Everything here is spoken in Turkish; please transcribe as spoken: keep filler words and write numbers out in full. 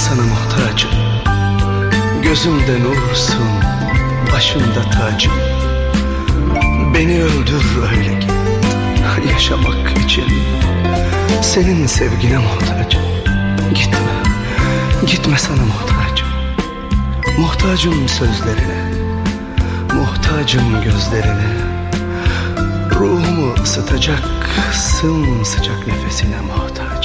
sana muhtacım. Gözümde nursun, başımda tacım. Beni öldür öyle git, yaşamak için senin sevgine muhtacım. Gitme, gitme sana muhtacım. Muhtacım sözlerine, muhtacım gözlerine. Ruhumu ısıtacak sımsıcak nefesine muhtacım.